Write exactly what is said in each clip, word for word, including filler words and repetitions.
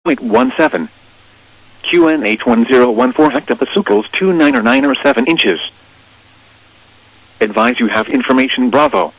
point one seven. Q N H one zero one four hectopascals two nine or nine or seven inches. Advise you have information Bravo.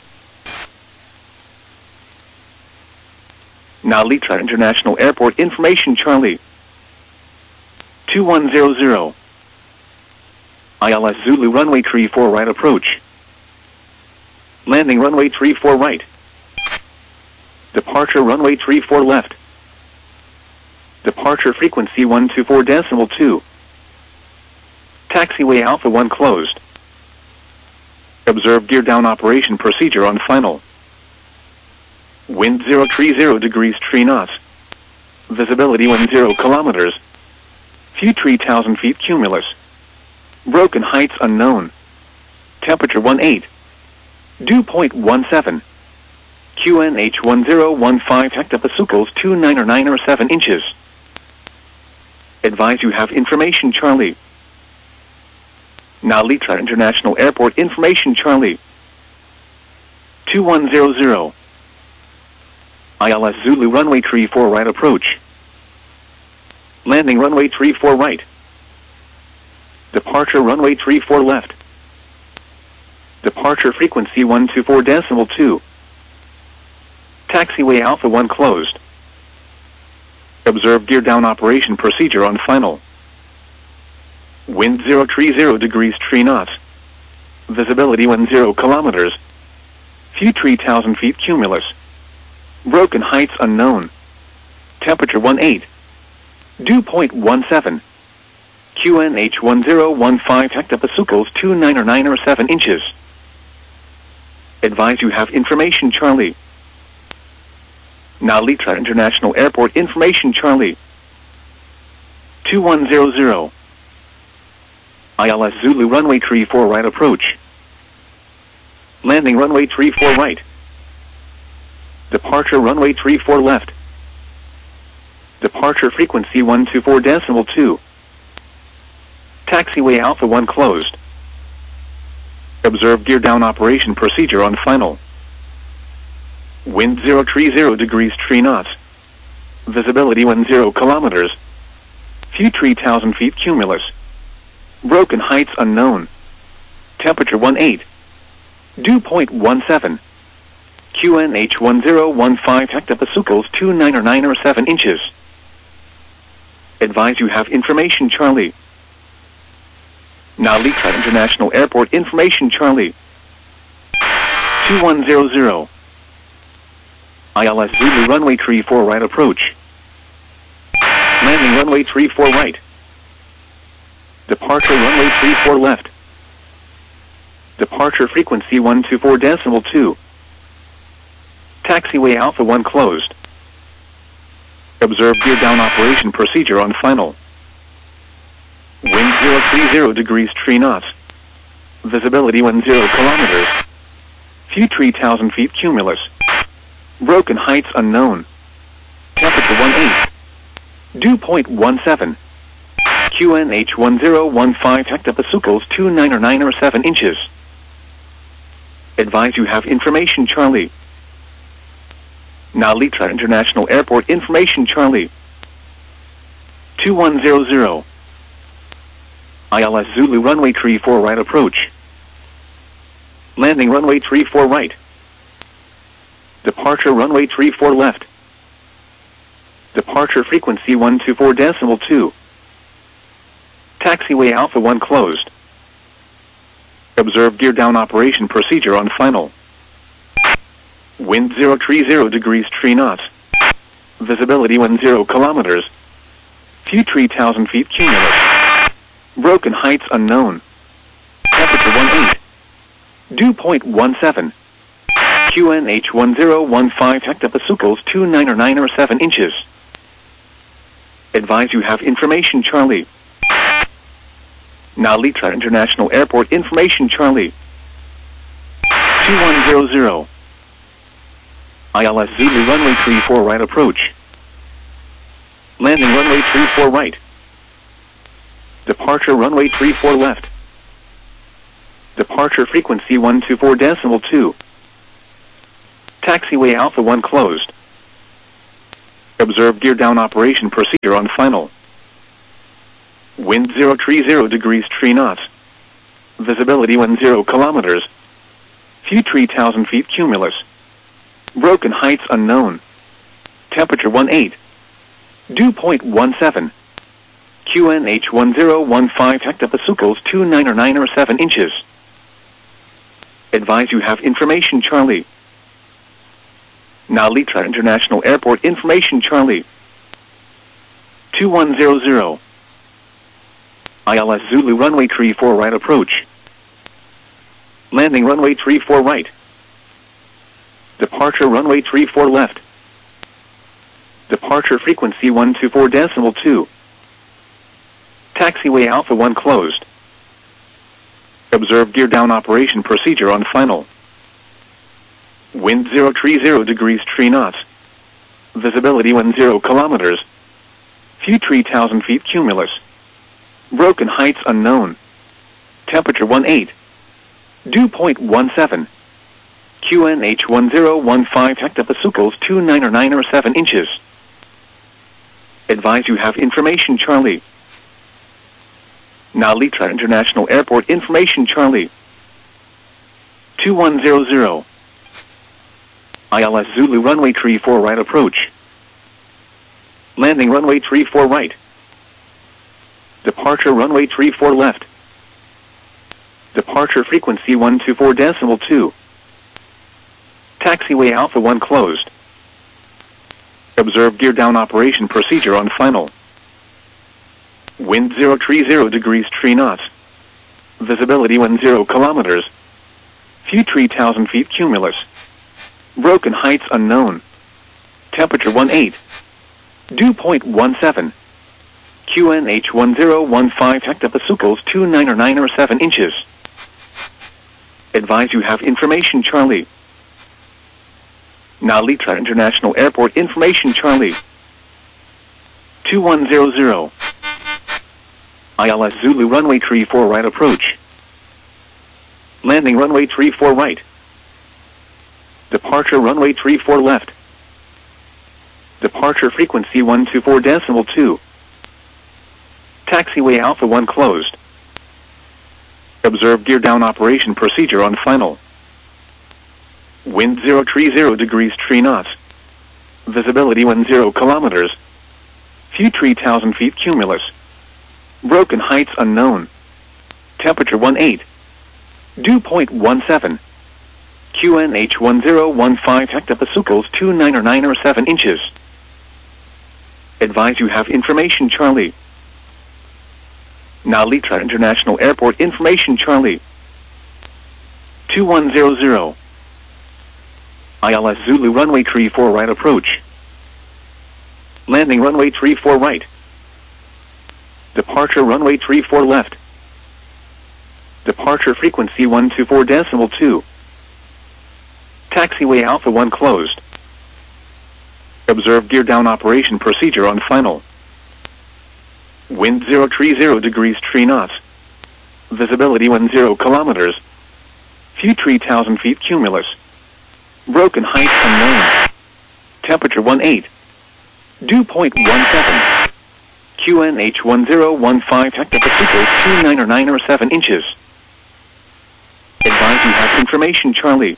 Nalitra International Airport information Charlie. two one zero zero. I L S Zulu runway three four right approach. Landing runway three four right. Departure runway three four left. Departure frequency one two four decimal two. Taxiway Alpha one closed. Observe gear down operation procedure on final. Wind zero three zero degrees three knots. Visibility one zero kilometers. Few three thousand feet cumulus. Broken heights unknown. Temperature one eight. Dew point one seven. Q N H one zero one five hectopascals two nine or nine or seven inches. Advise you have information Charlie. Nalitra International Airport information Charlie. two one zero zero. I L S Zulu runway three four right approach. Landing runway three four right. Departure runway three four left. Departure frequency one two four decimal two. Taxiway Alpha one closed. Observe gear down operation procedure on final. Wind zero three zero degrees three knots. Visibility one zero kilometers. Few three thousand feet cumulus. Broken heights unknown. Temperature one eight. Dew point one seven. Q N H one zero one five hectopascals two nine or nine or seven inches. Advise you have information Charlie. Nalitra International Airport information Charlie. two one zero zero. I L S Zulu runway three four right approach. Landing runway three four right. Departure runway three four left. Departure frequency one two four decimal two. Taxiway Alpha one closed. Observe gear down operation procedure on final. Wind zero three zero degrees three knots. Visibility one zero kilometers. Few three thousand feet cumulus. Broken heights unknown. Temperature one eight. Dew point one seven. Q N H one zero one five hectopascals two nine or nine or seven inches. Advise you have information Charlie. Nalitra International Airport information Charlie. two one zero zero. I L S Zulu runway three four right approach. Landing runway three four right. Departure runway three four left. Departure frequency one two four decimal two. Taxiway Alpha one closed. Observe gear down operation procedure on final. Wind zero three zero degrees three knots. Visibility one zero kilometers. Few three thousand feet cumulus. Broken heights unknown. Temperature one eight. Dew point one seven. Q N H one zero one five hectopascals two nine or nine or seven inches. Advise you have information Charlie. Nalitra International Airport information Charlie. two one zero zero. I L S Zulu runway three four right approach. Landing runway three four right. Departure runway three four left. Departure frequency one two four decimal two. Taxiway Alpha one closed. Observe gear down operation procedure on final. Wind zero three zero degrees three knots. Visibility one zero kilometers. Few three thousand feet cumulus. Broken heights unknown. Temperature one eight. Dew point one seven. Q N H one zero one five hectopascals two nine or nine or seven inches. Advise you have information Charlie. Nalitra International Airport information Charlie. two one zero zero. I L S Zulu runway three four right approach. Landing runway three four right. Departure runway three four left. Departure frequency one two four decimal two. Taxiway Alpha one closed. Observe gear down operation procedure on final. Wind zero tree zero degrees tree knots. Visibility one zero kilometers. Few three thousand feet cumulus. Broken heights unknown. Temperature one eight. Dew point one seven. Q N H one zero one five hectopascals two nine or nine or seven inches. Advise you have information Charlie. Now Litra International Airport information Charlie. two one zero zero. I L S Zulu runway three four right approach. Landing runway three four right. Departure runway three four left. Departure frequency one two four decimal two. Taxiway Alpha one closed. Observe gear down operation procedure on final. Wind zero tree zero degrees tree knots. Visibility one zero kilometers. Few three thousand feet cumulus. Broken heights unknown. Temperature one eight. Dew point one seven. Q N H one zero one five hectopascals two nine or nine or seven inches. Advise you have information Charlie. Now Litra International Airport information Charlie. two one zero zero. I L S Zulu runway three four right approach. Landing runway three four right. Departure runway three four left. Departure frequency one two four decimal two. Taxiway Alpha one closed. Observe gear down operation procedure on final. Wind zero tree zero degrees tree knots. Visibility one zero kilometers. Few three thousand feet cumulus. Broken heights unknown. Temperature one eight. Dew point one seven. Q N H one zero one five hectopascals two nine or nine or seven inches. Advise you have information Charlie. Now Litra International Airport information Charlie. two one zero zero. I L S Zulu runway three four right approach. Landing runway three four right. Departure runway three four left. Departure frequency one two four decimal two. Taxiway Alpha one closed. Observe gear down operation procedure on final. Wind zero tree zero degrees tree knots. Visibility one zero kilometers. Few three thousand feet cumulus. Broken heights unknown. Temperature one eight. Dew point one seven. Q N H one zero one five hectopascals two nine or nine or seven inches. Advise you have information Charlie. Now Litra International Airport information Charlie. two one zero zero. I L S Zulu runway three four right approach. Landing runway three four right. Departure runway three four left. Departure frequency one two four decimal two. Taxiway Alpha one closed. Observe gear down operation procedure on final. Wind zero tree zero degrees tree knots. Visibility one zero kilometers. Few three thousand feet cumulus. Broken heights unknown. Temperature one eight. Dew point one seven. Q N H one zero one five hectopascals two nine or nine or seven inches. Advise you have information Charlie.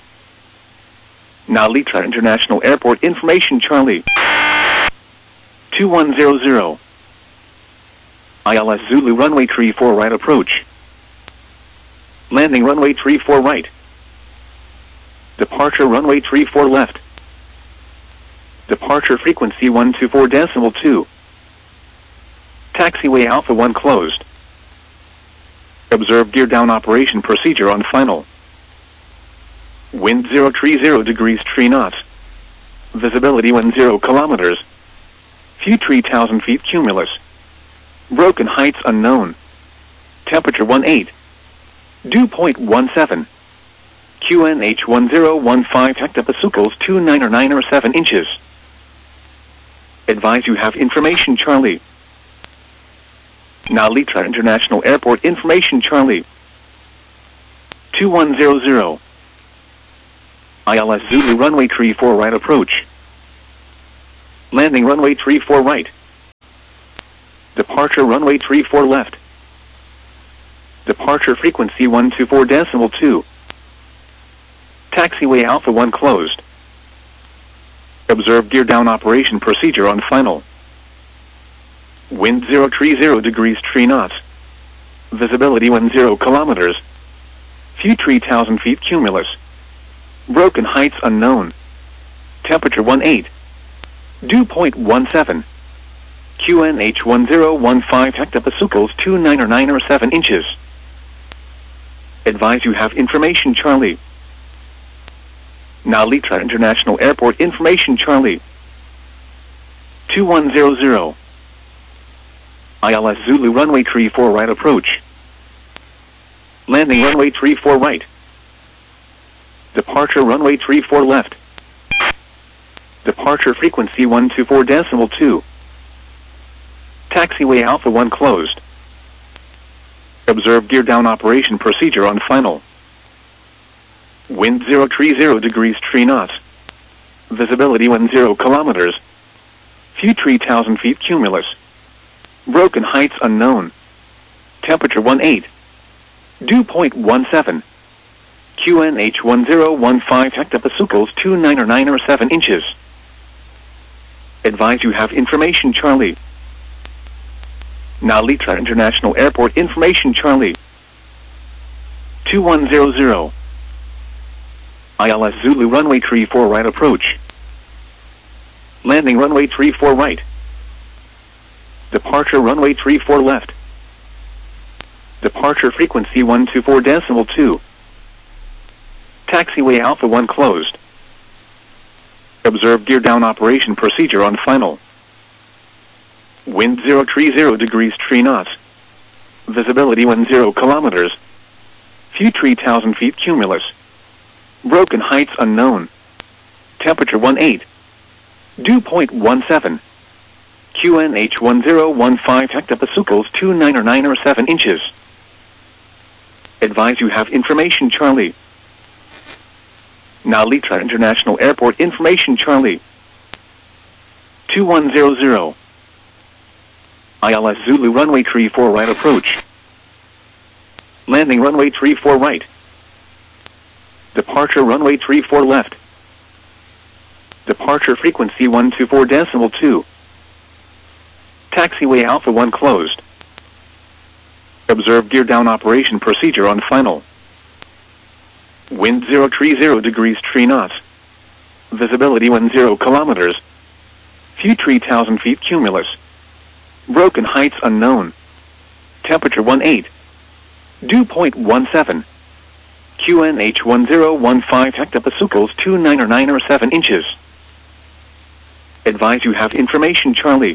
Now Litra International Airport information Charlie. two one zero zero. I L S Zulu runway three four right approach. Landing runway three four right. Departure runway three four left. Departure frequency one two four decimal two. Taxiway Alpha one closed. Observe gear down operation procedure on final. Wind zero tree zero degrees tree knots. Visibility one zero kilometers. Few three thousand feet cumulus. Broken heights unknown. Temperature one eight. Dew point one seven. Q N H one zero one five hectopascals two nine or nine or seven inches. Advise you have information Charlie. Now Litra International Airport information Charlie. two one zero zero. I L S Zulu runway three four right approach. Landing runway three four right. Departure runway three four left. Departure frequency one two four decimal two. Taxiway Alpha one closed. Observe gear down operation procedure on final. Wind zero three zero degrees three knots. Visibility one zero kilometers. Few three thousand feet cumulus. Broken heights unknown. Temperature one eight. Dew point one seven. Q N H one zero one five hectopascals two nine or nine or seven inches. Advise you have information Charlie. Now Litra International Airport information Charlie. two one zero zero. I L S Zulu runway three four right approach. Landing runway three four right. Departure runway three four left. Departure frequency one two four decimal two. Taxiway Alpha one closed. Observe gear down operation procedure on final. Wind zero three zero degrees three knots. Visibility one zero kilometers. Few three thousand feet cumulus. Broken heights unknown. Temperature one eight. Dew point one seven. Q N H one zero one five hectopascals two nine or nine or seven inches. Advise you have information Charlie. Now Litra International Airport information Charlie. two one zero zero. I L S Zulu runway three four right approach. Landing runway three four right. Departure runway three four left. Departure frequency one two four decimal two. Taxiway Alpha one closed. Observe gear down operation procedure on final. Wind zero three zero degrees three knots. Visibility one zero kilometers. Few three thousand feet cumulus. Broken heights unknown. Temperature one eight. Dew point one seven. Q N H one zero one five hectopascals two nine or nine or seven inches. Advise you have information Charlie. Now Litra International Airport information Charlie. two one zero zero. I L S Zulu runway three four right approach. Landing runway three four right. Departure runway three four left. Departure frequency one two four decimal two. Taxiway Alpha one closed. Observe gear down operation procedure on final. Wind zero three zero degrees three knots. Visibility one zero kilometers. Few three thousand feet cumulus. Broken heights unknown. Temperature one eight. Dew point one seven. Q N H one zero one five hectopascals two nine or nine or seven inches. Advise you have information Charlie.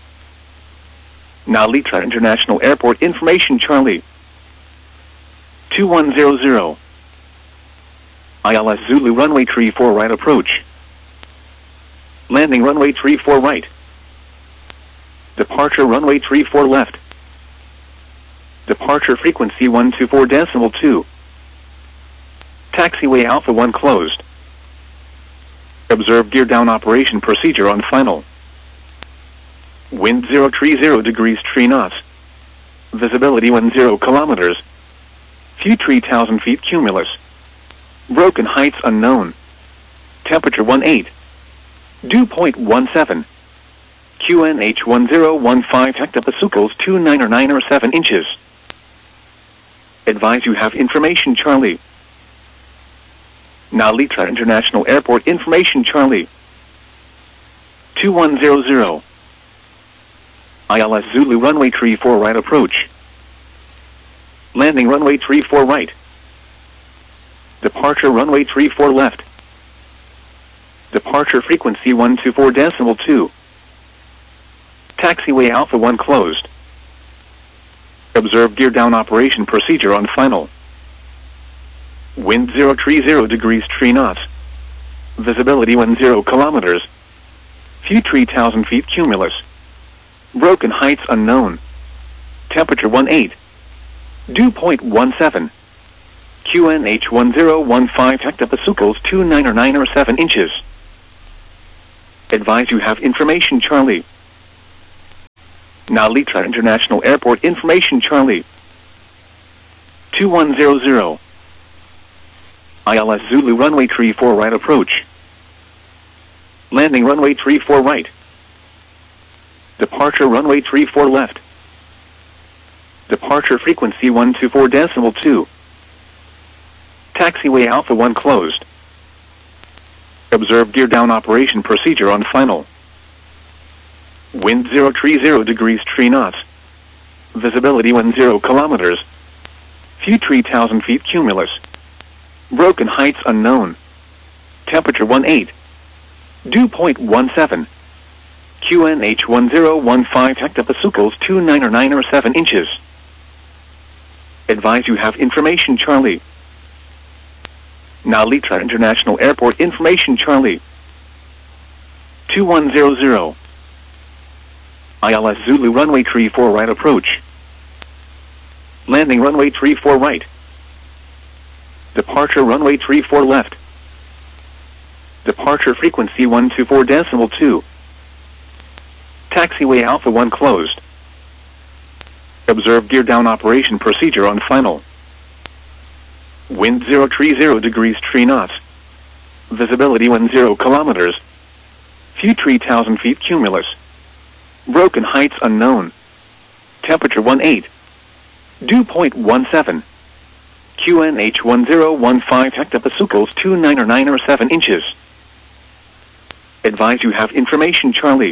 Now Litra International Airport information Charlie. two one zero zero. I L S Zulu runway three four right approach. Landing runway three four right. Departure runway three four left. Departure frequency one two four decimal two. Taxiway Alpha one closed. Observe gear down operation procedure on final. Wind zero three zero degrees three knots. Visibility one zero kilometers. Few three thousand feet cumulus. Broken heights unknown. Temperature one eight. Dew point one seven. Q N H one zero one five hectopascals two nine or nine or seven inches. Advise you have information Charlie. Now Litra International Airport information Charlie. two one zero zero. I L S Zulu runway three four right approach. Landing runway three four right. Departure runway three four left. Departure frequency one two four decimal two. Taxiway Alpha one closed. Observe gear down operation procedure on final. Wind zero three zero degrees three knots. Visibility one zero kilometers. Few three thousand feet cumulus. Broken heights unknown. Temperature one eight. Dew point one seven. Q N H one zero one five hectopascals two nine or nine or seven inches. Advise you have information Charlie. Narita International Airport information Charlie. two one zero zero. I L S Zulu runway three four right approach. Landing runway three four right. Departure runway three four left. Departure frequency one two four decimal two. Taxiway Alpha one closed. Observe gear down operation procedure on final. Wind zero three zero degrees three knots. Visibility one zero kilometers. View three thousand feet cumulus. Broken heights unknown. Temperature one eight. Dew point one seven. Q N H one zero one five hectopascals two nine or nine or seven inches. Advise you have information Charlie. Narita International Airport information Charlie. two one zero zero. I L S Zulu runway three four right approach. Landing runway three four right. Departure runway three four left. Departure frequency one two four decimal two. Taxiway Alpha one closed. Observe gear down operation procedure on final. Wind zero three zero degrees three knots. Visibility one zero kilometers. View three thousand feet cumulus. Broken heights unknown. Temperature one eight. Dew point one seven. Q N H one zero one five hectopascals two nine or nine or seven inches. Advise you have information Charlie.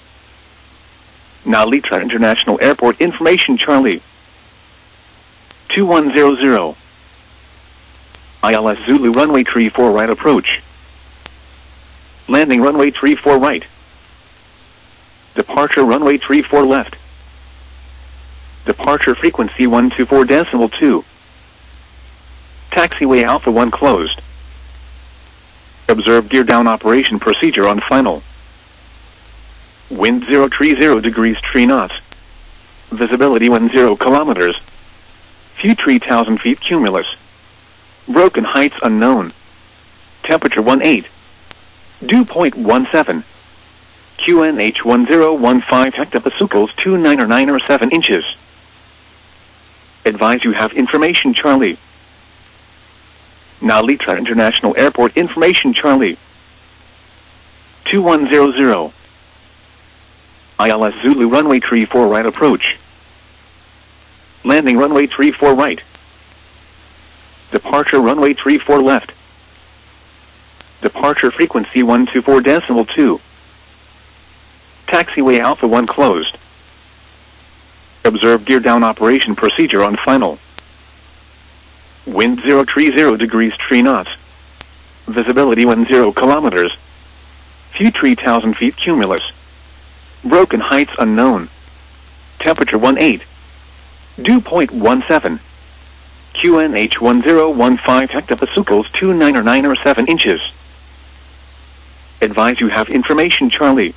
Narita International Airport information Charlie. two one zero zero. I L S Zulu runway three four right approach. Landing runway three four right. Departure runway three four left. Departure frequency one two four decimal two. Taxiway Alpha one closed. Observe gear down operation procedure on final. Wind zero three zero degrees three knots. Visibility one zero kilometers. View three thousand feet cumulus. Broken heights unknown. Temperature one eight. Dew point one seven. Q N H one zero one five hectopascals two nine or nine or seven inches. Advise you have information Charlie. Narita International Airport information Charlie. two one zero zero. I L S Zulu runway three four right approach. Landing runway three four right. Departure runway three four left. Departure frequency one two four decimal two. Taxiway Alpha one closed. Observe gear down operation procedure on final. Wind zero three zero degrees three knots. Visibility one zero kilometers. View three thousand feet cumulus. Broken heights unknown. Temperature one eight. Dew point one seven. Q N H one zero one five hectopascals two nine or nine or seven inches. Advise you have information Charlie.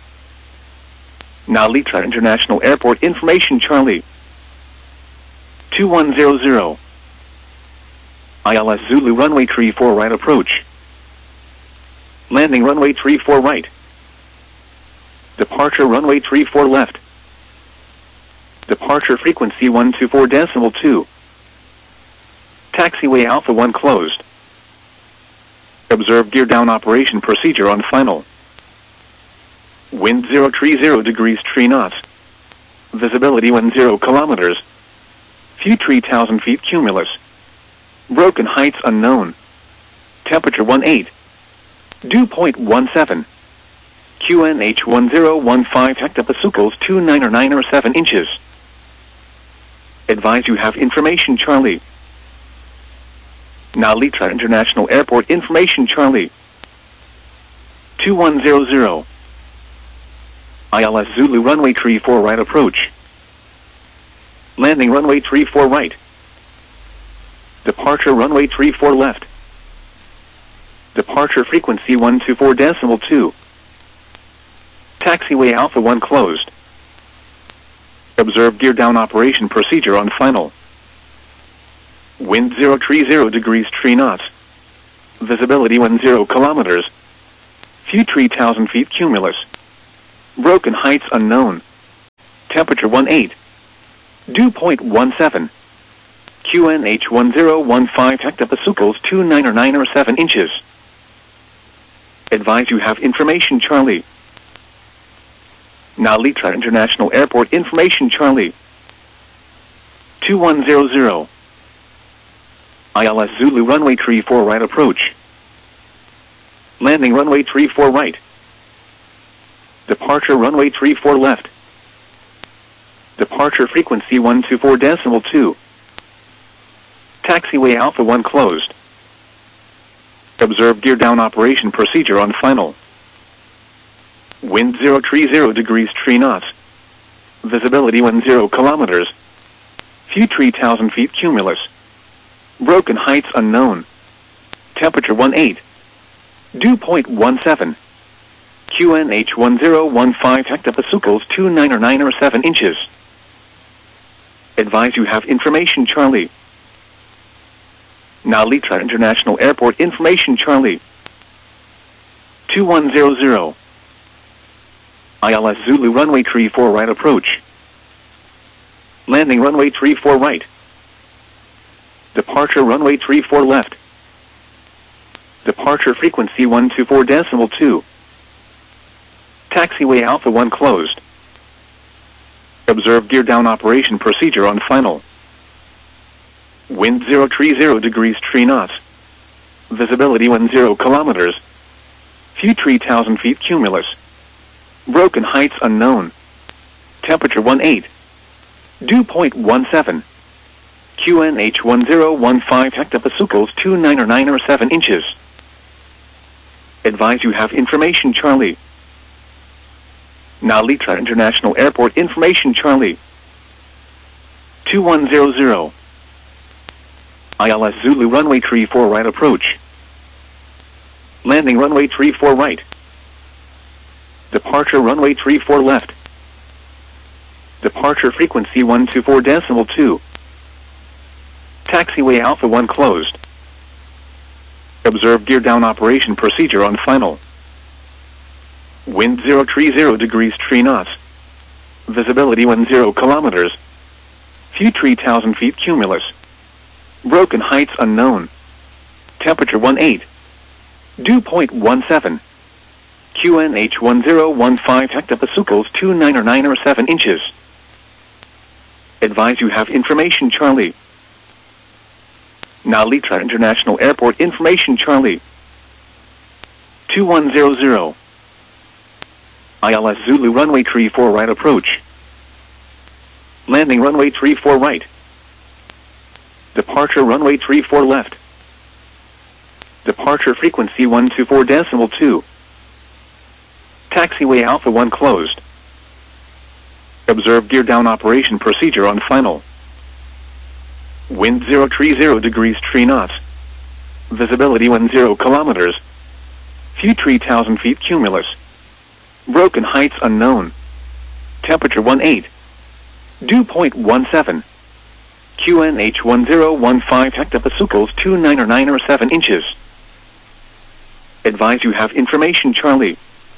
Narita International Airport information Charlie. two one zero zero. I L S Zulu runway three four right approach. Landing runway three four right. Departure runway three four left. Departure frequency one two four decimal two. Taxiway Alpha one closed. Observe gear down operation procedure on final. Wind zero three zero degrees three knots. Visibility one zero kilometers. View three thousand feet cumulus. Broken heights unknown. Temperature one eight. Dew point one seven. Q N H one zero one five hectopascals two nine or nine or seven inches. Advise you have information Charlie. Narita International Airport information Charlie. two one zero zero. I L S Zulu runway three four right approach. Landing runway three four right. Departure runway three four left. Departure frequency one two four decimal two. Taxiway Alpha one closed. Observe gear down operation procedure on final. Wind zero three zero degrees three knots. Visibility one zero kilometers. View three thousand feet cumulus. Broken heights unknown. Temperature one eight. Dew point one seven. Q N H one zero one five hectopascals two nine or nine or seven inches. Advise you have information Charlie. Now Litra International Airport information Charlie. two one zero zero. I L S Zulu runway three four right approach. Landing runway three four right. Departure runway three four left. Departure frequency one two four decimal two. Taxiway Alpha one closed. Observe gear down operation procedure on final. Wind zero three zero degrees three knots. Visibility one zero kilometers. View three thousand feet cumulus. Broken heights unknown. Temperature one eight. Dew point one seven. Q N H one zero one five hectopascals two nine or nine or seven inches. Advise you have information Charlie. Now Litra International Airport information Charlie. two one zero zero. I L S Zulu runway three four right approach. Landing runway three four right. Departure runway three four left. Departure frequency one two four decimal two. Taxiway Alpha one closed. Observe gear down operation procedure on final. Wind zero three zero degrees three knots. Visibility one zero kilometers. View three thousand feet cumulus. Broken heights unknown. Temperature one eight. Dew point one seven. Q N H one zero one five hectopascals two nine or nine or seven inches. Advise you have information Charlie. Now Litra International Airport information Charlie. two one zero zero. I L S Zulu runway three four right approach. Landing runway three four right. Departure runway three four left. Departure frequency one two four decimal two. Taxiway Alpha one closed. Observe gear down operation procedure on final. Wind zero three zero degrees three knots. Visibility one zero kilometers. View three thousand feet cumulus. Broken heights unknown. Temperature one eight. Dew point one seven. Q N H one zero one five hectopascals two nine or nine or seven inches. Advise you have information Charlie. Now Litra International Airport information Charlie. two one zero zero. I L S Zulu runway three four right approach. Landing runway three four right. Departure runway three four left. Departure frequency one two four decimal two. Taxiway Alpha one closed. Observe gear down operation procedure on final. Wind zero three zero degrees three knots. Visibility one zero kilometers. View three thousand feet cumulus. Broken heights unknown. Temperature one eight. Dew point one seven. Q N H one zero one five hectopascals two nine or nine or seven inches. Advise you have information Charlie.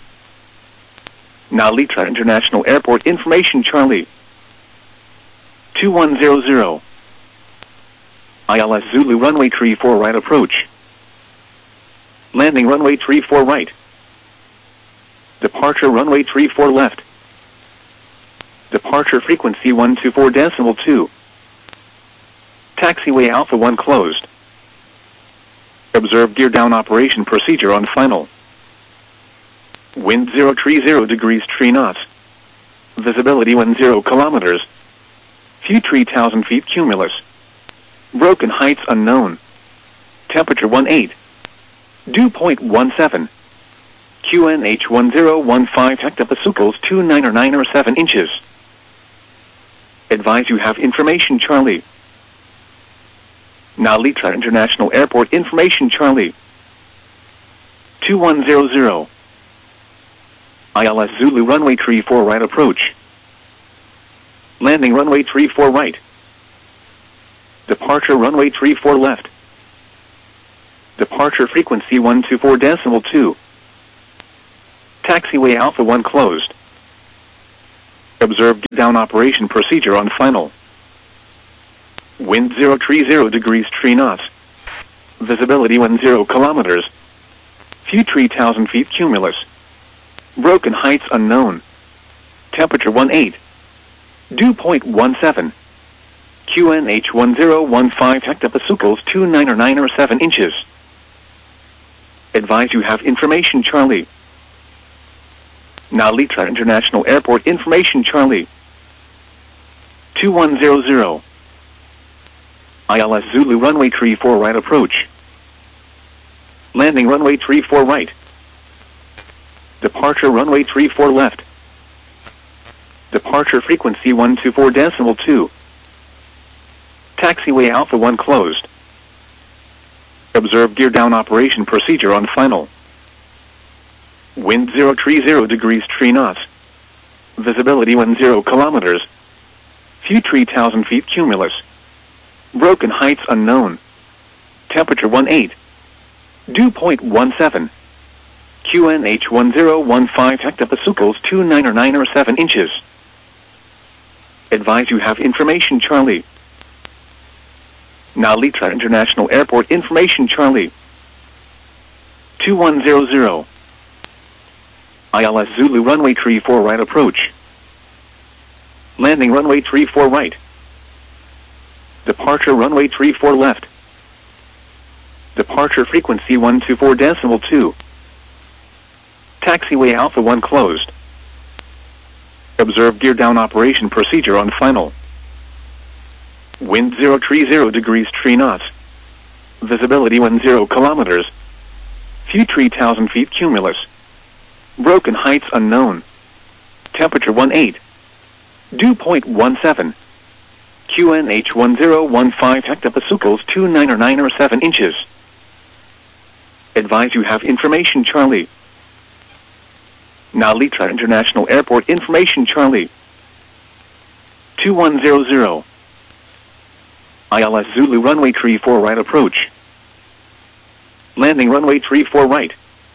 Now Litra International Airport information Charlie. two one zero zero. I L S Zulu runway three four right approach. Landing runway three four right. Departure runway three four left. Departure frequency one two four decimal two. Taxiway Alpha one closed. Observe gear down operation procedure on final. Wind zero three zero degrees three knots. Visibility one zero kilometers. View three thousand feet cumulus. Broken heights unknown. Temperature one eight. Dew point one seven. Q N H one zero one five hectopascals two nine or nine or seven inches. Advise you have information Charlie. Now Litra International Airport information Charlie. two one zero zero. I L S Zulu runway three four right approach. Landing runway three four right. Departure runway three four left. Departure frequency one two four decimal two. Taxiway Alpha one closed. Observe down operation procedure on final. Wind zero tree zero degrees tree knots. Visibility one zero kilometers. Few tree thousand feet cumulus. Broken heights unknown. Temperature one eight. Dew point one seven. Q N H one zero one five hectopascals two nine or nine or seven inches. Advise you have information Charlie. Now Litra International Airport information Charlie. two one zero zero. I L S Zulu runway tree four right approach. Landing runway tree four right. Departure runway tree four left. Departure frequency one two four decimal two. Taxiway Alpha one closed. Observe gear down operation procedure on final. Wind zero tree zero degrees tree knots. Visibility one zero kilometers. Few tree thousand feet cumulus. Broken heights unknown. Temperature one eight. Dew point one seven. Q N H one zero one five hectopascals two nine or nine or seven inches. Advise you have information Charlie. Now Litra International Airport information Charlie. two one zero zero. I L S Zulu runway tree four right approach. Landing runway tree four right. Departure runway tree four left. Departure frequency one two four decimal two. Taxiway Alpha one closed. Observe gear down operation procedure on final. Wind zero tree zero degrees tree knots. Visibility one zero kilometers. Few tree thousand feet cumulus. Broken heights unknown. Temperature one eight. Dew point one seven. Q N H one zero one five hectopascals two nine or nine or seven inches. Advise you have information Charlie. Now Litra International Airport information Charlie. two one zero zero. I L S Zulu runway tree four right approach. Landing runway tree four right.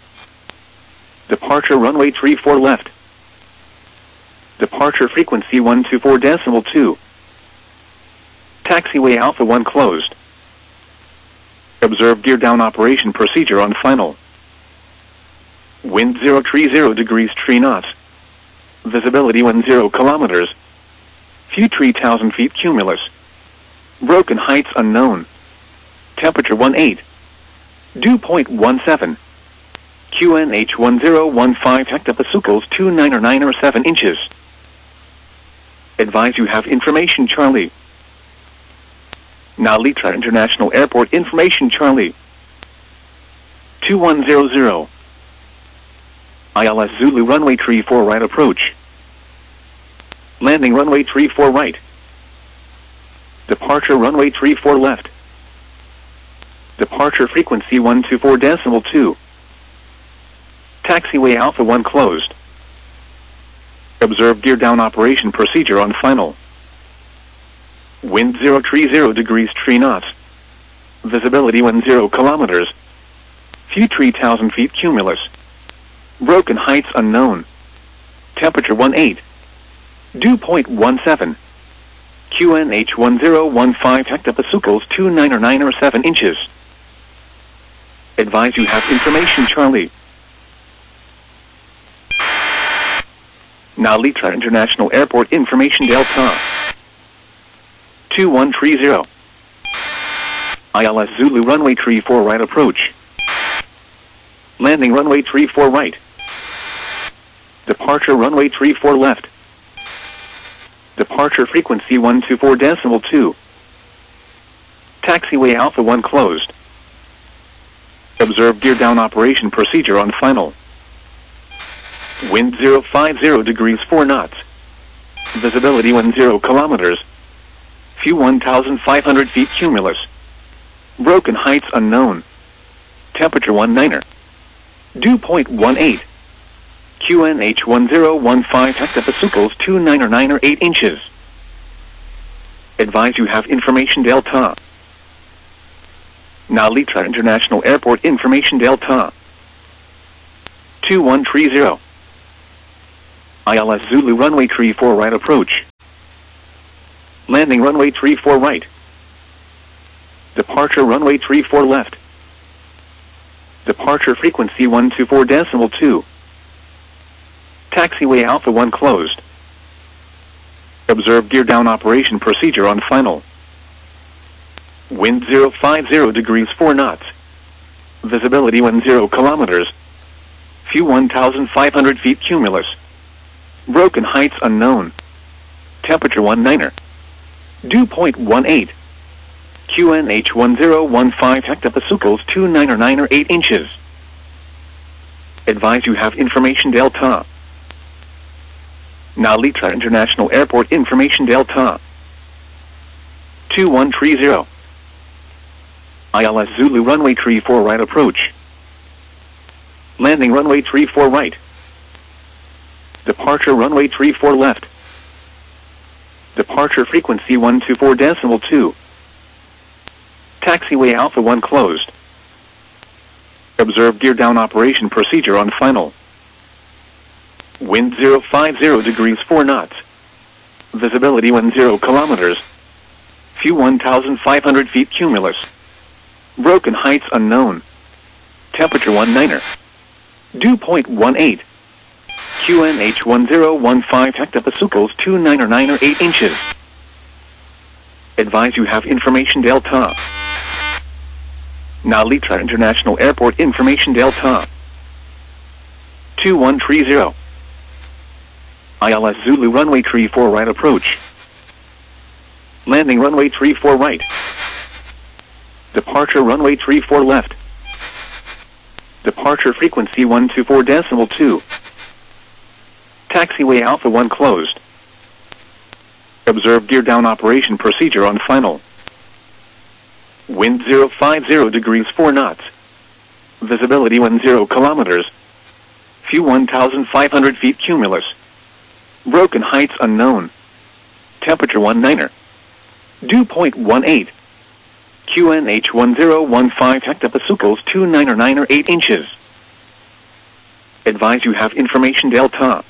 Departure runway tree four left. Departure frequency one two four decimal two. Taxiway Alpha one closed. Observe gear down operation procedure on final. Wind zero tree zero degrees tree knots. Visibility one zero kilometers. Few tree thousand feet cumulus. Broken heights unknown. Temperature one eight. Dew point one seven. Q N H one zero one five hectopascals two nine or nine or seven inches. Advise you have information Charlie. Now Litra International Airport information Charlie. two one zero zero. I L S Zulu runway tree four right approach. Landing runway tree four right. Departure runway tree four left. Departure frequency one two four decimal two. Taxiway Alpha one closed. Observe gear down operation procedure on final. Wind zero tree zero degrees tree knots. Visibility one zero kilometers. Few tree thousand feet cumulus. Broken heights unknown. Temperature one eight. Dew point one seven. Q N H one zero one five hectopascals two nine or nine or seven inches. Advise you have information Charlie. Now Litra International Airport information Delta. two one three zero. I L S Zulu runway tree four right approach. Landing runway tree four right. Departure runway tree four left. Departure frequency one two four decimal two. Taxiway Alpha one closed. Observe gear down operation procedure on final. Wind zero five zero degrees four knots. Visibility one zero kilometers. Few one thousand five hundred feet cumulus. Broken heights unknown. Temperature one niner. Dew point one eight. Q N H one zero one five hectopascals two nine or nine or eight inches. Advise you have information Delta. Now Litra International Airport information Delta. two one three zero. I L S Zulu runway three four right approach. Landing runway three four right. Departure runway three four left. Departure frequency one two four decimal two. Taxiway Alpha one closed. Observe gear down operation procedure on final. Wind zero five zero degrees four knots. Visibility one zero kilometers. View one thousand five hundred feet cumulus. Broken heights unknown. Temperature one niner. Dew point one eight. Q N H one zero one five hectopascals two niner niner eight inches. Advise you have information Delta. Nalitra International Airport information Delta. two one three zero. I L S Zulu runway three four right approach. Landing runway three four right. Departure runway three four left. Departure frequency one two four decimal two. Taxiway Alpha one closed. Observe gear down operation procedure on final. Wind zero five zero degrees four knots. Visibility one zero kilometers. View one thousand five hundred feet cumulus. Broken heights unknown. Temperature one niner. Dew point one eight. Q N H one zero one five hectopascals two niner niner eight inches. Advise you have information Delta. Nalitra International Airport information Delta. two one three zero. I L S Zulu runway three four right approach. Landing runway three four right. Departure runway three four left. Departure frequency one two four decimal two. Taxiway Alpha one closed. Observe gear down operation procedure on final. Wind zero five zero degrees four knots. Visibility one zero kilometers. View one thousand five hundred feet cumulus. Broken heights unknown. Temperature one niner. Dew point one eight. Q N H one zero one five hectopascals two niner niner eight inches. Advise you have information Delta.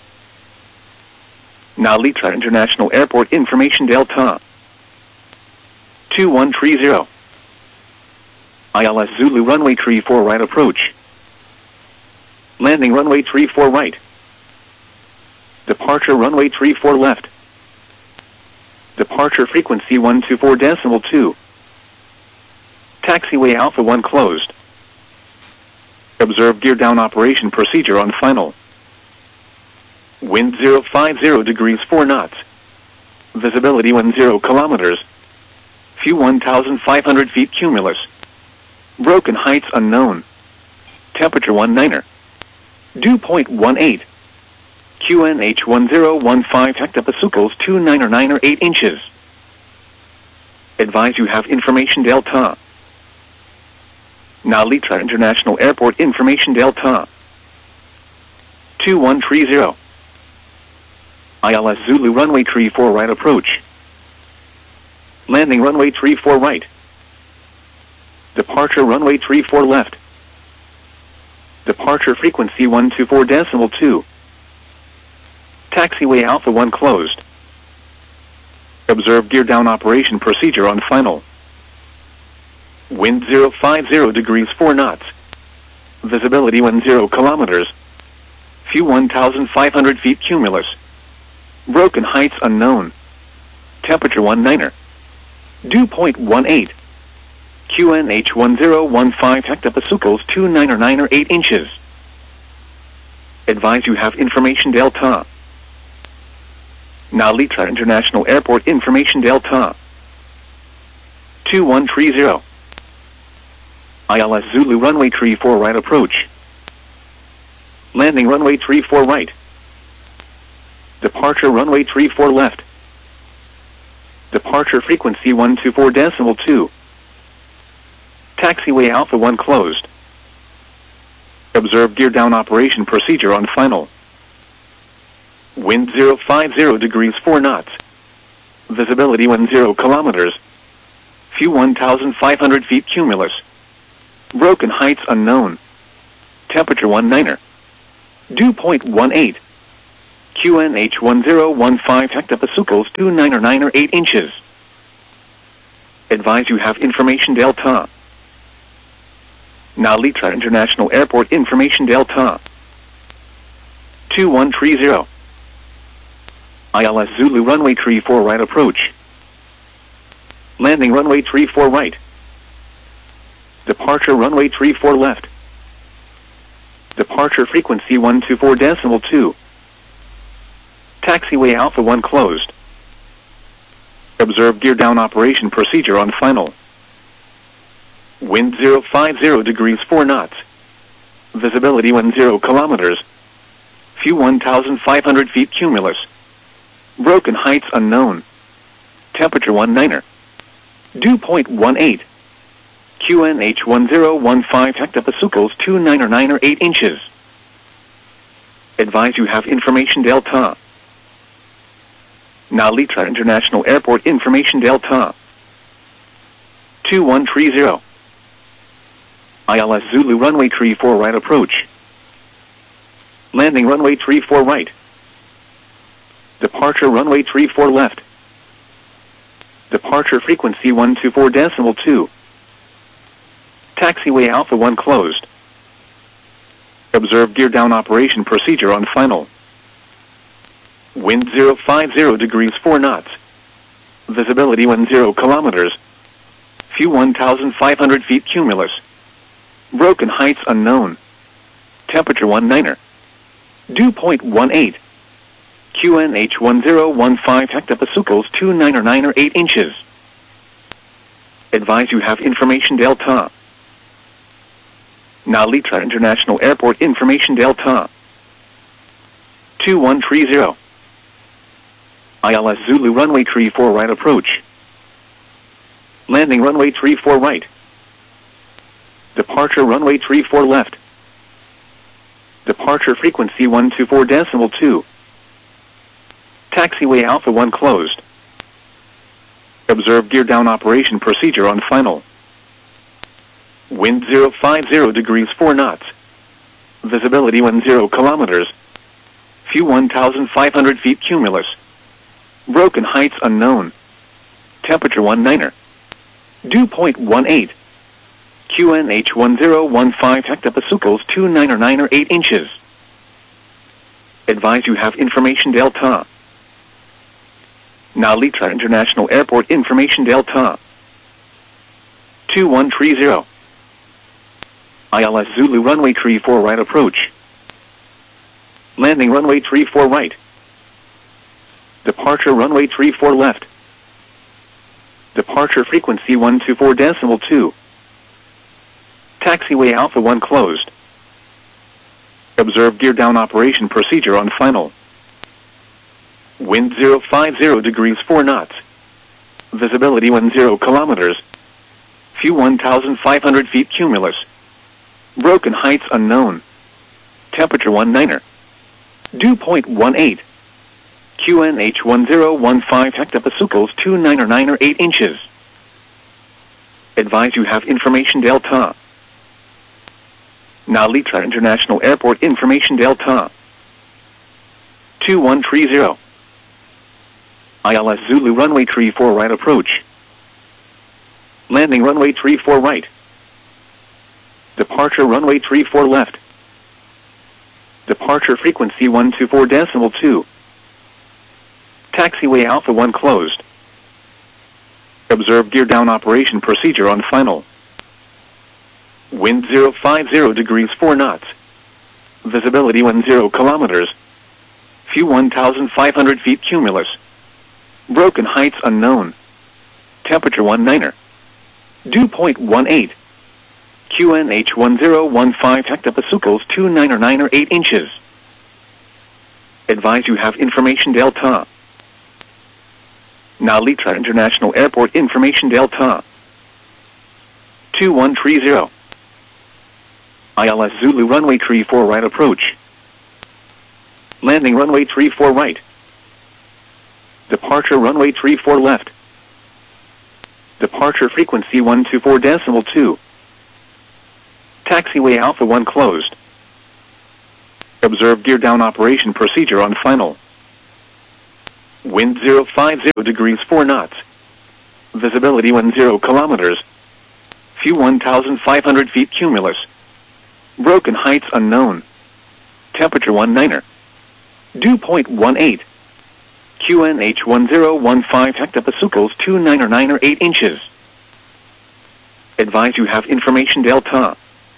Nalitra International Airport information Delta. two one three zero. I L S Zulu runway three four right approach. Landing runway three four right. Departure runway three four left. Departure frequency one two four decimal two. Taxiway Alpha one closed. Observe gear down operation procedure on final. Wind zero five zero degrees four knots. Visibility one zero kilometers. View one thousand five hundred feet cumulus. Broken heights unknown. Temperature one niner. Dew point one eight. Q N H one zero one five hectopascals two niner niner eight inches. Advise you have information Delta. Nalitra International Airport information Delta. two one three zero. I L S Zulu runway three four right approach. Landing runway three four right. Departure runway three four left. Departure frequency one two four decimal two. Taxiway Alpha one closed. Observe gear down operation procedure on final. Wind zero five zero degrees four knots. Visibility one zero kilometers. View one thousand five hundred feet cumulus. Broken heights unknown. Temperature one niner. Dew point one eight. Q N H one zero one five hectopascals two niner niner eight inches. Advise you have information Delta. Nalitra International Airport information Delta. two one three zero. I L S Zulu runway three four right approach. Landing runway three four right. Departure runway three four left. Departure frequency one two four decimal two. Taxiway Alpha one closed. Observe gear down operation procedure on final. Wind zero five zero degrees four knots. Visibility one zero kilometers. View one thousand five hundred feet cumulus. Broken heights unknown. Temperature one niner. Dew point one eight. Q N H one zero one five hectopascals two nine or nine or eight inches. Advise you have information Delta. Nalitra International Airport information Delta. two one three zero. I L S Zulu runway three four right approach. Landing runway three four right. Departure runway three four left. Departure frequency one two four decimal two. Taxiway Alpha one closed. Observe gear down operation procedure on final. Wind zero five zero degrees four knots. Visibility one zero kilometers. Few one thousand five hundred feet cumulus. Broken heights unknown. Temperature one niner. Dew point one eight. Q N H one zero one five hectopascals two nine or nine or eight inches. Advise you have information Delta. Nalitra International Airport information Delta. two one three zero. I L S Zulu runway three four right approach. Landing runway three four right. Departure runway three four left. Departure frequency one two four decimal two. Taxiway Alpha one closed. Observe gear down operation procedure on final. Wind zero five zero degrees four knots. Visibility one zero kilometers. Few one thousand five hundred feet cumulus. Broken heights unknown. Temperature one niner. Dew point one eight. Q N H one zero one five hectopascals two nine or nine or eight inches. Advise you have information Delta. Nalitra International Airport information Delta. two one three zero. I L S Zulu runway three four right approach. Landing runway three four right. Departure runway three four left. Departure frequency one two four decimal two. Taxiway Alpha one closed. Observe gear down operation procedure on final. Wind zero five zero degrees four knots. Visibility one zero kilometers. Few one thousand five hundred feet cumulus. Broken heights unknown. Temperature one niner. Dew point one eight. Q N H one zero one five hectopascals two nine or nine or eight inches. Advise you have information Delta. Nalitra International Airport information Delta. two one three zero. I L S Zulu runway three four right approach. Landing runway three four right. Departure runway three four left. Departure frequency one two four decimal two. Taxiway Alpha one closed. Observe gear down operation procedure on final. Wind zero five zero degrees four knots. Visibility one zero kilometers. Few one thousand five hundred feet cumulus. Broken heights unknown. Temperature one niner. Dew point one eight. Q N H one zero one five hectopascals two nine or nine or eight inches. Advise you have information Delta. Nalitra International Airport information Delta. two one three zero. I L S Zulu runway three four right approach. Landing runway three four right. Departure runway three four left. Departure frequency one two four decimal two. Taxiway Alpha one closed. Observe gear down operation procedure on final. Wind zero five zero degrees four knots. Visibility one zero kilometers. Few one thousand five hundred feet cumulus. Broken heights unknown. Temperature one niner. Dew point one eight. Q N H one zero one five hectopascals two nine or nine or eight inches. Advise you have information Delta. Nalitra International Airport information Delta. two one three zero. I L S Zulu runway three four right approach. Landing runway three four right. Departure runway three four left. Departure frequency one two four decimal two. Taxiway Alpha one closed. Observe gear down operation procedure on final. Wind zero five zero degrees four knots. Visibility one zero kilometers. Few one thousand five hundred feet cumulus. Broken heights unknown. Temperature one niner. Dew point one eight. Q N H one zero one five hectopascals two niner niner eight inches. Advise you have information delta.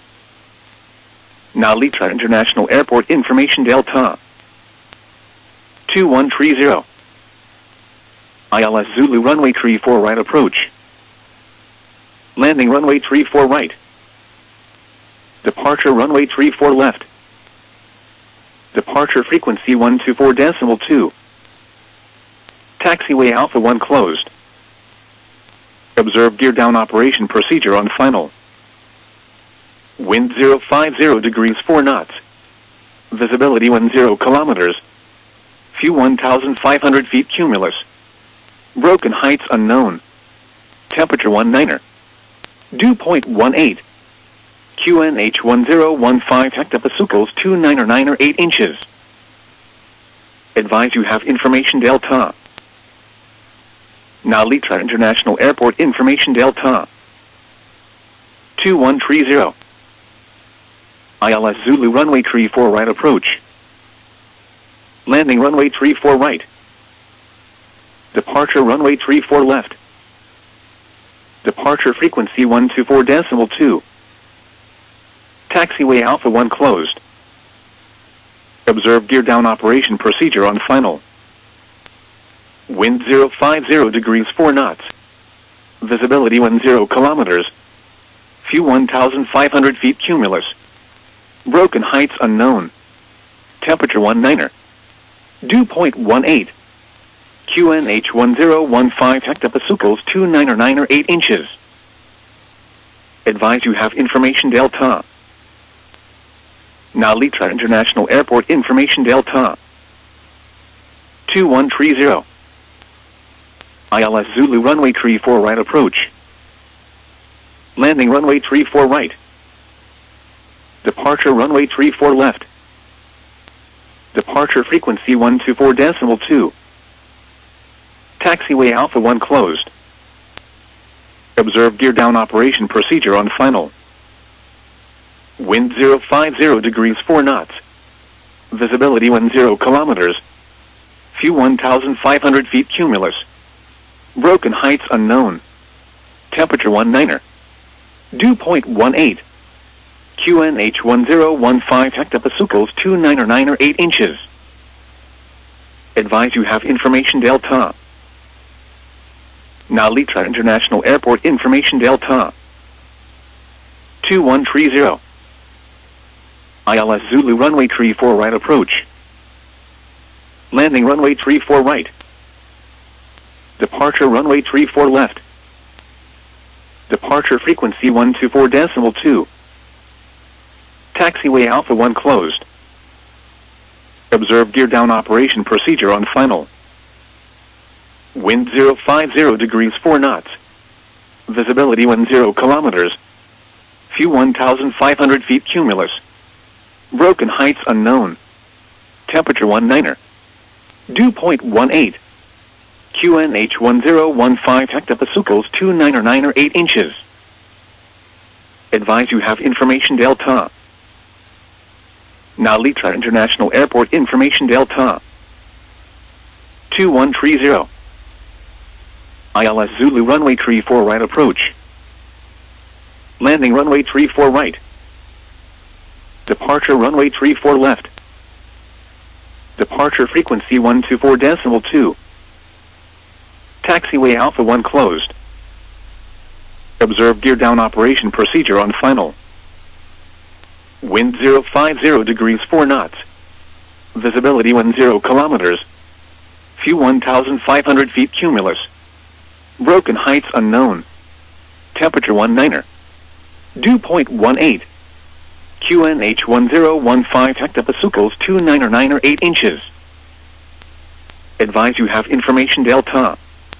Now Litra International Airport information delta. two one three zero. I L S Zulu runway three four right approach. Landing runway three four right. Departure runway three four left. Departure frequency one two four decimal two. Taxiway Alpha one closed. Observe gear down operation procedure on final. Wind zero five zero degrees four knots. Visibility one zero kilometers. Few one thousand five hundred feet cumulus. Broken heights unknown. Temperature one niner. Dew point one eight. Q N H one zero one five hectopascals two niner niner eight inches. Advise you have information delta. Now Litra International Airport information delta. two one three zero. I L S Zulu runway three four right approach. Landing runway three four right. Departure runway three four left. Departure frequency one two four decimal two. Taxiway Alpha one closed. Observe gear down operation procedure on final. Wind zero five zero degrees four knots. Visibility one zero kilometers. Few one thousand five hundred feet cumulus. Broken heights unknown. Temperature one niner. Dew point one eight. Q N H one zero one five hectopascals two niner niner eight inches. Advise you have information delta. Now Litra International Airport information delta. two one three zero. I L S Zulu runway three four right approach. Landing runway three four right. Departure runway three four left. Departure frequency one two four decimal two. Taxiway Alpha one closed. Observe gear down operation procedure on final. Wind zero five zero degrees four knots. Visibility one zero kilometers. Few one thousand five hundred feet cumulus. Broken heights unknown. Temperature one niner. Dew point one eight. Q N H one zero one five hectopascals two niner niner eight inches. Advise you have information delta. Now Litra International Airport information delta. two one three zero. I L S Zulu runway three four right approach. Landing runway three four right. Departure runway three four left. Departure frequency one two four decimal two. Taxiway Alpha one closed. Observe gear down operation procedure on final. Wind zero five zero degrees four knots. Visibility one zero kilometers. Few one thousand five hundred feet cumulus. Broken heights unknown. Temperature one niner. Dew point one eight. Q N H one zero one five hectopascals two niner niner eight inches. Advise you have information delta. Now Litra International Airport information delta. two one three zero. I L S Zulu runway three four right approach. Landing runway three four right. Departure runway three four left. Departure frequency one two four decimal two. Taxiway Alpha one closed. Observe gear down operation procedure on final. Wind zero five zero degrees four knots. Visibility one zero kilometers. Few one thousand five hundred feet cumulus. Broken heights unknown. Temperature one niner. Dew point one eight. Q N H one zero one five hectopascals two niner niner eight inches. Advise you have information delta.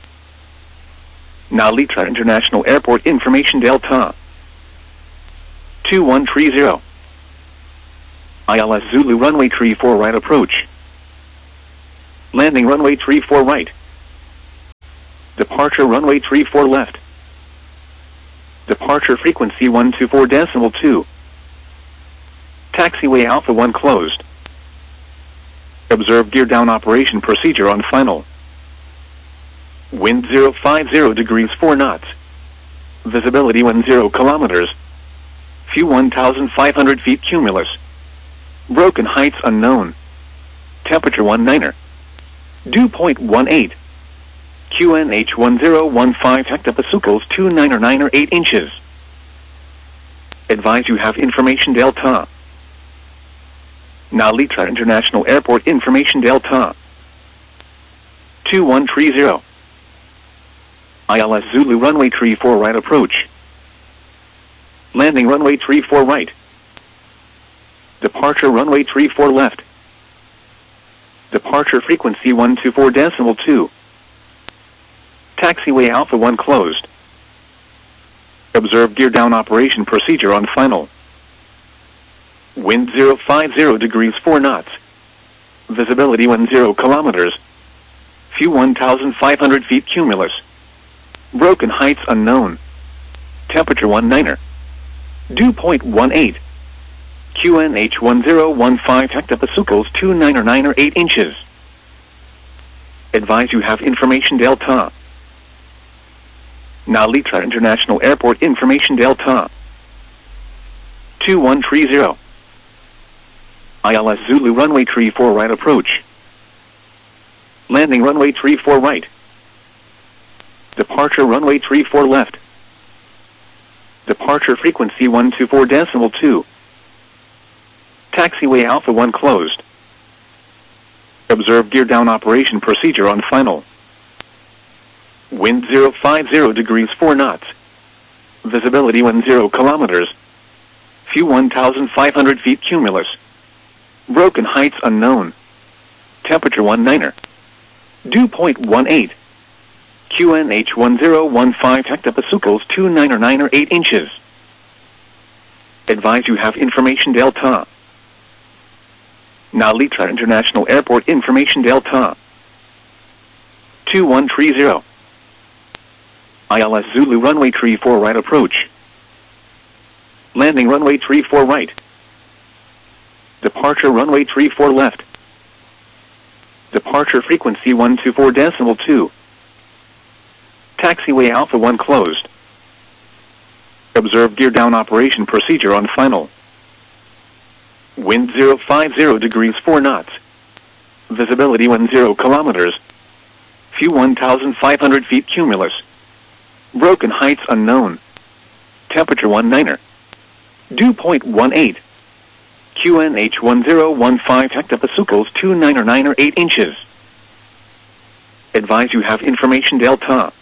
Now Litra International Airport information delta. two one three zero. I L S Zulu runway three four right approach. Landing runway three four right. Departure runway three four left. Departure frequency one two four decimal two. Taxiway Alpha one closed. Observe gear down operation procedure on final. Wind zero five zero degrees four knots. Visibility one zero kilometers. Few one thousand five hundred feet cumulus. Broken heights unknown. Temperature one niner. Dew point one eight. Q N H one zero one five hectopascals two niner niner eight inches. Advise you have information Delta. Nalitra International Airport information Delta. two one three zero. I L S Zulu runway three four right approach. Landing runway three four right. Departure runway three four left. Departure frequency one two four decimal two. Taxiway Alpha one closed. Observe gear down operation procedure on final. Wind zero five zero degrees four knots. Visibility one zero kilometers. Few one thousand five hundred feet cumulus. Broken heights unknown. Temperature one niner. Dew point one eight. Q N H one zero one five hectopascals two niner niner eight inches. Advise you have information Delta. Nalitra International Airport information Delta. two one three zero. I L S Zulu runway three four right approach. Landing runway three four right. Departure runway three four left. Departure frequency one two four decimal two. Taxiway Alpha one closed. Observe gear down operation procedure on final. Wind zero five zero degrees four knots. Visibility one zero kilometers. Few one thousand five hundred feet cumulus. Broken heights unknown. Temperature one niner. Dew point one eight. Q N H one zero one five hectopascals two niner niner eight inches. Advise you have information Delta. Nalitra International Airport information Delta. two one three zero. I L S Zulu runway three four right approach. Landing runway three four right. Departure runway three four left. Departure frequency one two four decimal two. Taxiway Alpha one closed. Observe gear down operation procedure on final. Wind zero five zero degrees four knots. Visibility one zero kilometers. Few one thousand five hundred feet cumulus. Broken heights unknown. Temperature one niner. Dew point one eight. Q N H one zero one five hectopascals two niner niner eight inches. Advise you have information Delta.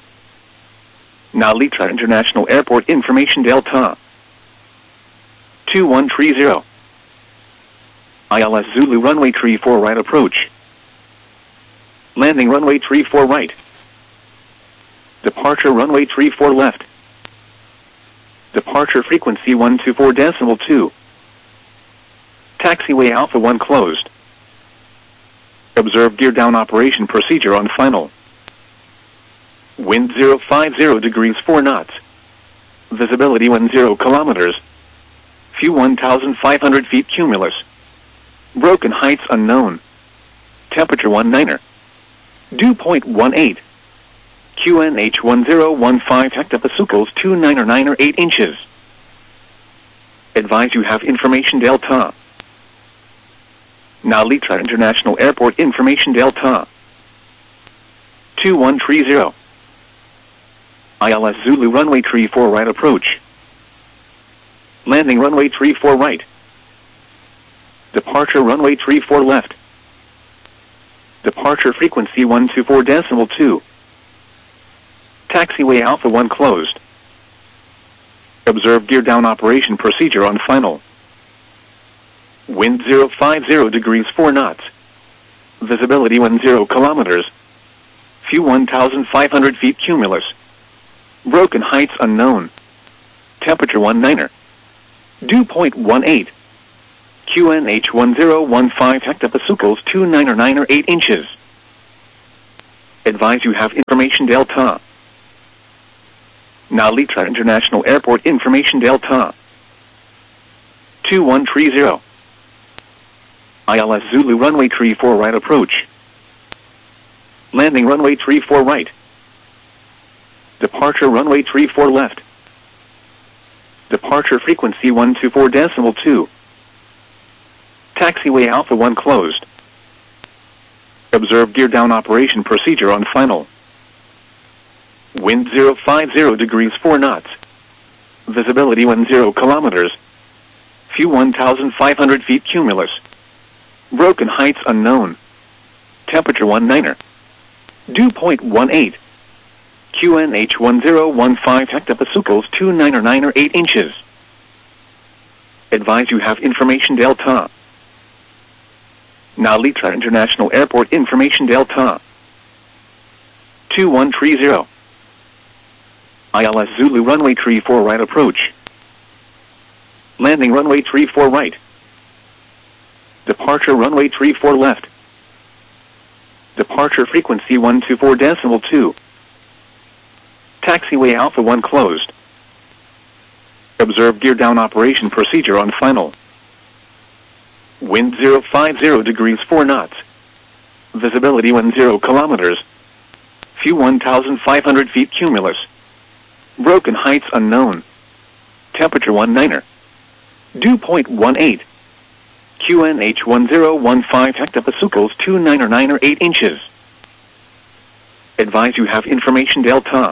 Nalitra International Airport information Delta. two one three zero. I L S Zulu runway three four right approach. Landing runway three four right. Departure runway three four left. Departure frequency one two four decimal two. Taxiway Alpha one closed. Observe gear down operation procedure on final. Wind zero five zero degrees four knots. Visibility one zero kilometers. Few one thousand five hundred feet cumulus. Broken heights unknown. Temperature one niner. Dew point one eight. Q N H one zero one five hectopascals two niner niner eight inches. Advise you have information Delta. Nalitra International Airport information Delta. two one three zero. I L S Zulu runway three four right approach. Landing runway three four right. Departure runway three four left. Departure frequency one two four decimal two. Taxiway Alpha one closed. Observe gear down operation procedure on final. Wind zero five zero degrees four knots. Visibility one zero kilometers. Few one thousand five hundred feet cumulus. Broken heights unknown. Temperature one niner. Dew point one eight. Q N H one zero one five hectopascals two nine or nine or eight inches. Advise you have information Delta. Narita International Airport information Delta. two one three zero. I L S Zulu runway three four right approach. Landing runway three four right. Departure runway three four left. Departure frequency one two four decimal two. Taxiway Alpha one closed. Observe gear down operation procedure on final. Wind zero five zero degrees four knots. Visibility one zero kilometers. Few one thousand five hundred feet cumulus. Broken heights unknown. Temperature one niner. Dew point one eight. Q N H one zero one five hectopascals two nine or nine or eight inches. Advise you have information Delta. Narita International Airport information Delta. two one three zero. I L S Zulu runway three four right approach. Landing runway three four right. Departure runway three four left. Departure frequency one two four decimal two. Taxiway Alpha one closed. Observe gear down operation procedure on final. Wind zero five zero degrees four knots. Visibility one zero kilometers. Few one thousand five hundred feet cumulus. Broken heights unknown. Temperature one niner. Dew point one eight. Q N H one zero one five hectopascals two nine or nine or eight inches. Advise you have information Delta.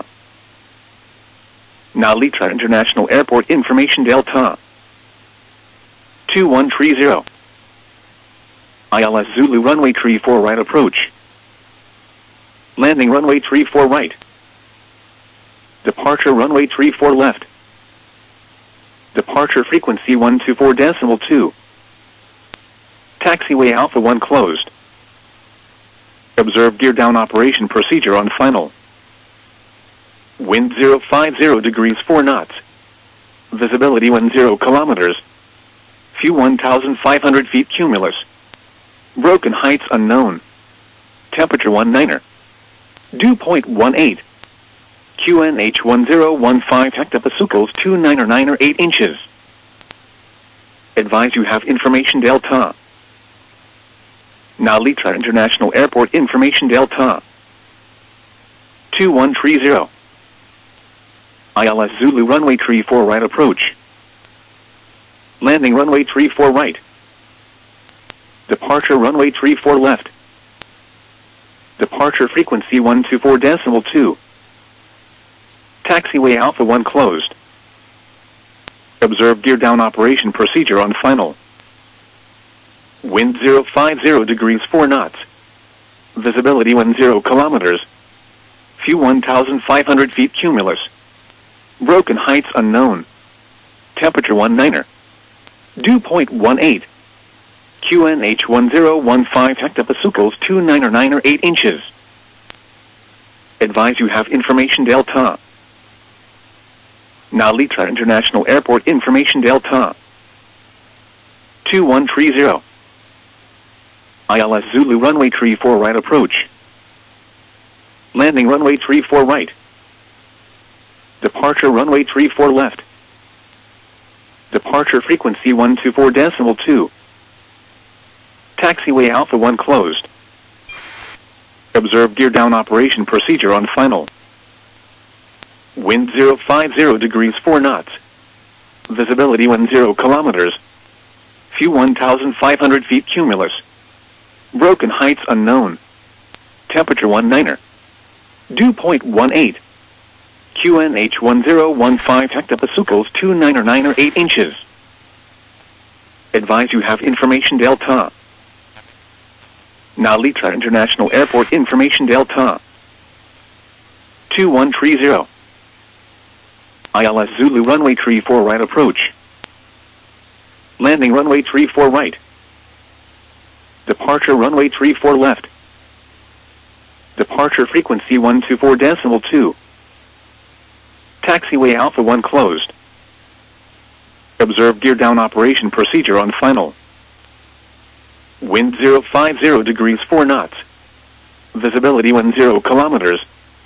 Narita International Airport information Delta. two one three zero. I L S Zulu runway three four right approach. Landing runway three four right. Departure runway three four left. Departure frequency one two four decimal two. Taxiway Alpha one closed. Observe gear down operation procedure on final. Wind zero five zero degrees four knots. Visibility one zero kilometers. Few one thousand five hundred feet cumulus. Broken heights unknown. Temperature one niner. Dew point one eight. Q N H one zero one five hectopascals two nine or nine or eight inches. Advise you have information Delta. Narita International Airport information Delta. two one three zero. I L S Zulu runway three four right approach. Landing runway three four right. Departure runway three four left. Departure frequency one two four decimal two. Taxiway Alpha one closed. Observe gear down operation procedure on final. Wind zero five zero degrees four knots. Visibility one zero kilometers. Few one thousand five hundred feet cumulus. Broken heights unknown. Temperature one niner. Dew point one eight. Q N H one zero one five hectopascals two nine or nine or eight inches. Advise you have information Delta. Narita International Airport information Delta. two one three zero. I L S Zulu runway three four right approach. Landing runway three four right. Departure runway three four left. Departure frequency one two four decimal two. Taxiway Alpha one closed. Observe gear down operation procedure on final. Wind zero five zero degrees four knots. Visibility one zero kilometers. Few one thousand five hundred feet cumulus. Broken heights unknown. Temperature one niner. Dew point one eight. Q N H one zero one five hectopascals two nine or nine or eight inches. Advise you have information Delta. Narita International Airport information Delta. two one three zero. I L S Zulu runway three four right approach. Landing runway three four right. Departure runway three four left. Departure frequency one two four decimal two. Taxiway Alpha one closed. Observe gear down operation procedure on final. Wind zero five zero degrees four knots. Visibility one zero kilometers.